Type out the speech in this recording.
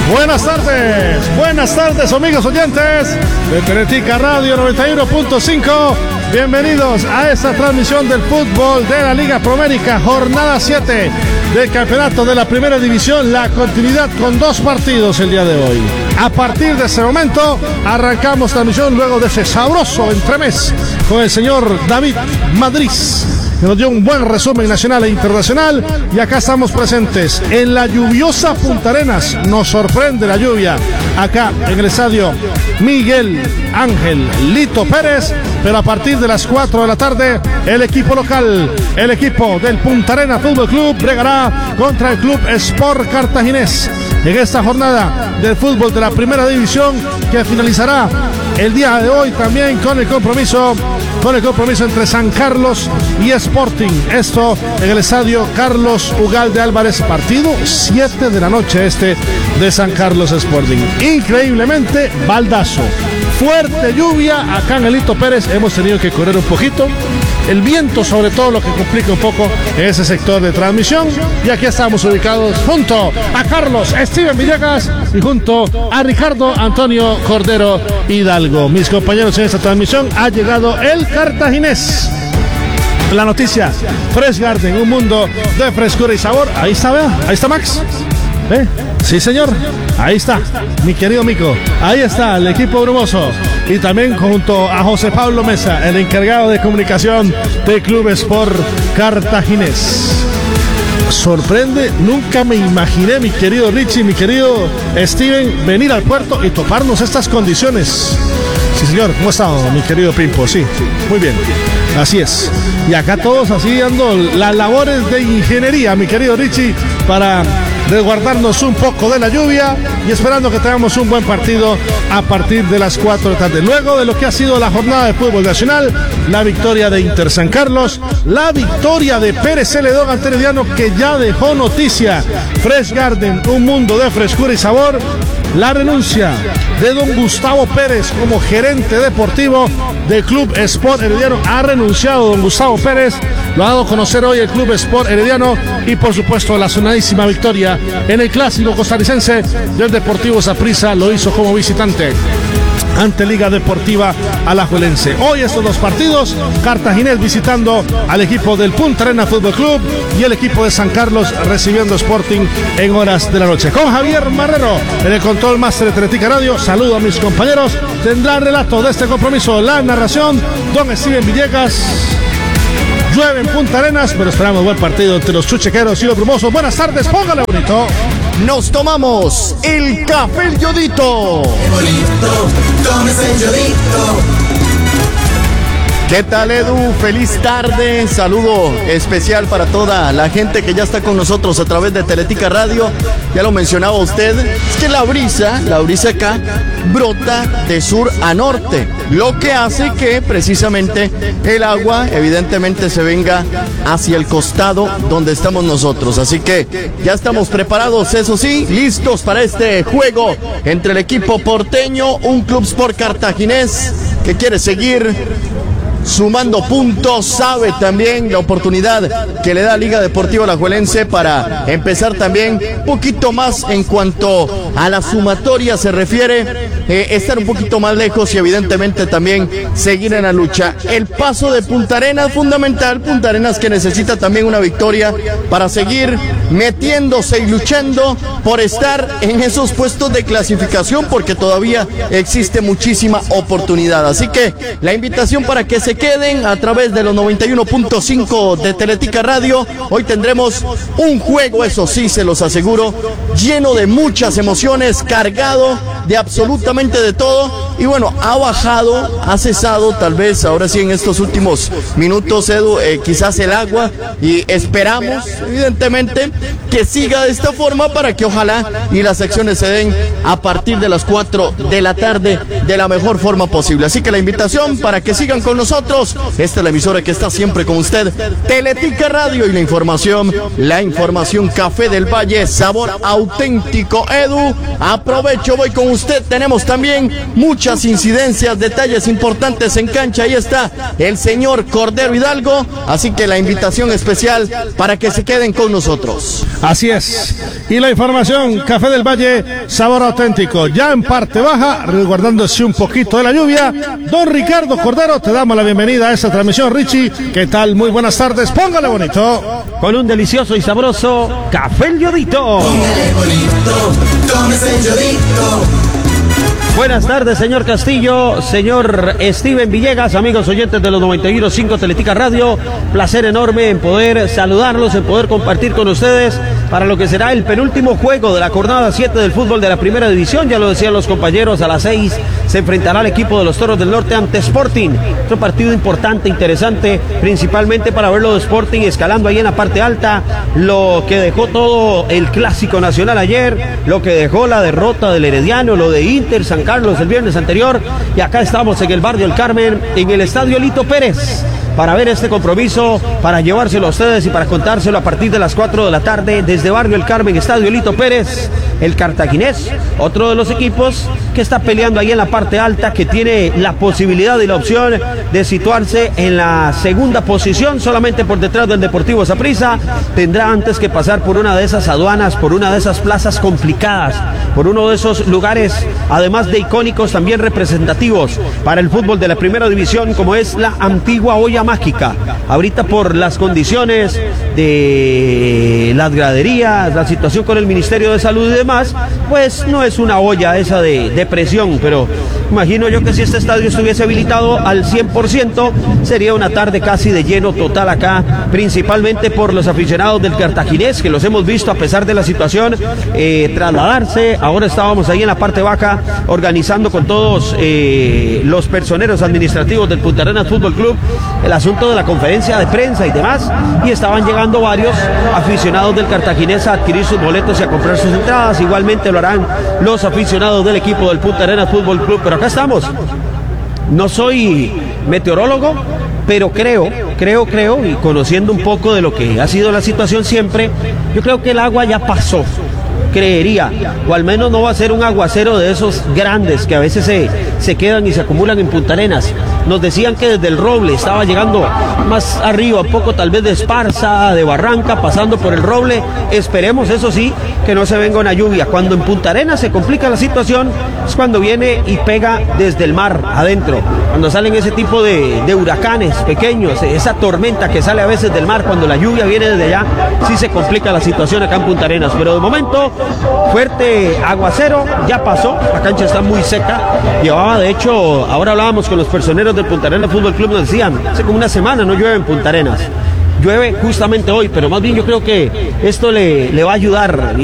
Buenas tardes amigos oyentes de Teletica Radio 91.5. Bienvenidos a esta transmisión del fútbol de la Liga Promérica, jornada 7 del campeonato de la primera división, la continuidad con 2 partidos el día de hoy. A partir de ese momento arrancamos transmisión luego de ese sabroso entremés con el señor David Madrid, que nos dio un buen resumen nacional e internacional, y acá estamos presentes en la lluviosa Punta Arenas. Nos sorprende la lluvia acá en el estadio Miguel Ángel Lito Pérez, pero a partir de las 4 de la tarde el equipo local, el equipo del Punta Arenas Fútbol Club, bregará contra el Club Sport Cartaginés en esta jornada del fútbol de la primera división, que finalizará el día de hoy también con el compromiso entre San Carlos y Sporting. Esto en el estadio Carlos Ugalde Álvarez, partido 7 de la noche de San Carlos Sporting. Increíblemente, baldazo, fuerte lluvia acá en el Lito Pérez. Hemos tenido que correr un poquito, el viento sobre todo lo que complica un poco ese sector de transmisión, y aquí estamos ubicados junto a Carlos Steven Villegas y junto a Ricardo Antonio Cordero Hidalgo. Mis compañeros, en esta transmisión ha llegado el Cartaginés. La noticia: Fresh Garden, un mundo de frescura y sabor. Ahí está, vea, ahí está Max. Sí, señor, ahí está mi querido Mico, ahí está el equipo brumoso, y también junto a José Pablo Mesa, el encargado de comunicación del Club Sport Cartaginés. Sorprende, nunca me imaginé, mi querido Richie, mi querido Steven, venir al puerto y toparnos estas condiciones. Sí, señor, ¿cómo está, mi querido Pimpo? Sí, muy bien, así es. Y acá todos haciendo las labores de ingeniería, mi querido Richie, para resguardarnos un poco de la lluvia y esperando que tengamos un buen partido a partir de las 4 de la tarde. Luego de lo que ha sido la jornada de fútbol nacional, la victoria de Inter San Carlos, la victoria de Pérez Celedón ante Herediano, que ya dejó noticia. Fresh Garden, un mundo de frescura y sabor. La renuncia de don Gustavo Pérez como gerente deportivo del Club Sport Herediano. Ha renunciado don Gustavo Pérez, lo ha dado a conocer hoy el Club Sport Herediano, y por supuesto la sonadísima victoria en el clásico costarricense del Deportivo Saprissa, lo hizo como visitante ante Liga Deportiva Alajuelense. Hoy estos 2 partidos: Cartaginés visitando al equipo del Punta Arenas Fútbol Club y el equipo de San Carlos recibiendo Sporting en horas de la noche. Con Javier Marrero en el control máster de Teletica Radio, saludo a mis compañeros. Tendrá el relato de este compromiso, la narración, don Steven Villegas. Llueve en Punta Arenas, pero esperamos buen partido entre los chuchequeros y los brumosos. Buenas tardes, póngale bonito. Nos tomamos el café El Yodito. Qué bonito, tómese el Yodito. ¿Qué tal, Edu? Feliz tarde, saludo especial para toda la gente que ya está con nosotros a través de Teletica Radio. Ya lo mencionaba usted, es que la brisa acá brota de sur a norte, lo que hace que precisamente el agua evidentemente se venga hacia el costado donde estamos nosotros. Así que ya estamos preparados, eso sí, listos para este juego entre el equipo porteño, un Club Sport Cartaginés que quiere seguir sumando puntos, sabe también la oportunidad que le da Liga Deportiva Alajuelense para empezar también un poquito más en cuanto a la sumatoria se refiere, estar un poquito más lejos y evidentemente también seguir en la lucha. El paso de Punta Arenas fundamental, Punta Arenas que necesita también una victoria para seguir metiéndose y luchando por estar en esos puestos de clasificación, porque todavía existe muchísima oportunidad. Así que la invitación para que se queden a través de los 91.5 de Teletica Radio. Hoy tendremos un juego, eso sí, se los aseguro, lleno de muchas emociones, cargado de absolutamente de todo. Y bueno, ha cesado tal vez ahora sí en estos últimos minutos, Edu, quizás el agua, y esperamos evidentemente que siga de esta forma para que ojalá y las acciones se den a partir de las 4 de la tarde de la mejor forma posible. Así que la invitación para que sigan con nosotros. Esta es la emisora que está siempre con usted, Teletica Radio, y la información Café del Valle, sabor auténtico. Edu, aprovecho, voy con usted. usted. Tenemos también muchas incidencias, detalles importantes en cancha. Ahí está el señor Cordero Hidalgo, así que la invitación especial para que se queden con nosotros. Así es. Y la información, Café del Valle, sabor auténtico. Ya en parte baja, resguardándose un poquito de la lluvia. Don Ricardo Cordero, te damos la bienvenida a esta transmisión. Richie, ¿qué tal? Muy buenas tardes. Póngale bonito. Con un delicioso y sabroso Café El Yodito. Póngale bonito, tómese el yodito. Buenas tardes, señor Castillo, señor Steven Villegas, amigos oyentes de los 91.5 Teletica Radio. Placer enorme en poder saludarlos, en poder compartir con ustedes para lo que será el penúltimo juego de la jornada 7 del fútbol de la primera división. Ya lo decían los compañeros, a las 6 se enfrentará el equipo de los Toros del Norte ante Sporting. Otro partido importante, interesante, principalmente para verlo de Sporting escalando ahí en la parte alta. Lo que dejó todo el Clásico Nacional ayer, lo que dejó la derrota del Herediano, lo de Inter San Carlos el viernes anterior. Y acá estamos en el barrio El Carmen, en el Estadio Lito Pérez, para ver este compromiso, para llevárselo a ustedes y para contárselo a partir de las 4 de la tarde desde Barrio El Carmen, Estadio Lito Pérez. El Cartaginés, otro de los equipos que está peleando ahí en la parte alta, que tiene la posibilidad y la opción de situarse en la segunda posición, solamente por detrás del Deportivo Saprissa. Tendrá antes que pasar por una de esas aduanas, por una de esas plazas complicadas, por uno de esos lugares, además de icónicos, también representativos para el fútbol de la primera división, como es la antigua olla mágica. Ahorita, por las condiciones de las graderías, la situación con el Ministerio de Salud y demás, pues no es una olla esa de presión, pero imagino yo que si este estadio estuviese habilitado al 100%, sería una tarde casi de lleno total acá, principalmente por los aficionados del Cartaginés, que los hemos visto a pesar de la situación trasladarse. Ahora estábamos ahí en la parte baja organizando con todos los personeros administrativos del Punta Arenas Fútbol Club el asunto de la conferencia de prensa y demás, y estaban llegando varios aficionados del Cartaginés a adquirir sus boletos y a comprar sus entradas. Igualmente lo harán los aficionados del equipo del Punta Arenas Fútbol Club. Pero acá estamos. No soy meteorólogo, pero creo, y conociendo un poco de lo que ha sido la situación siempre, yo creo que el agua ya pasó. Creería, o al menos no va a ser un aguacero de esos grandes que a veces se quedan y se acumulan en Punta Arenas. Nos decían que desde el Roble estaba llegando más arriba, un poco tal vez de Esparza, de Barranca, pasando por el Roble. Esperemos, eso sí, que no se venga una lluvia. Cuando en Punta Arenas se complica la situación es cuando viene y pega desde el mar adentro, cuando salen ese tipo de huracanes pequeños, esa tormenta que sale a veces del mar, cuando la lluvia viene desde allá, sí se complica la situación acá en Punta Arenas. Pero de momento, fuerte aguacero, ya pasó, la cancha está muy seca. Llevaba, de hecho, ahora hablábamos con los personeros del Punta Arenas Fútbol Club, nos decían, hace como una semana no llueve en Punta Arenas. Llueve justamente hoy, pero más bien yo creo que esto le va a ayudar